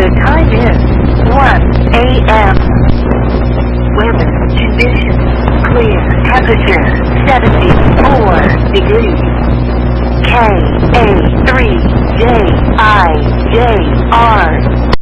The time is 1 a.m. Weather conditions clear. Temperature 74 degrees. KA3JIJR